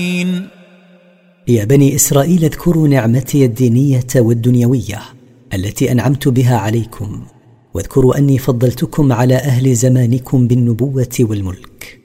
يا بني إسرائيل اذكروا نعمتي الدينية والدنيوية التي أنعمت بها عليكم، واذكروا أني فضلتكم على أهل زمانكم بالنبوة والملك.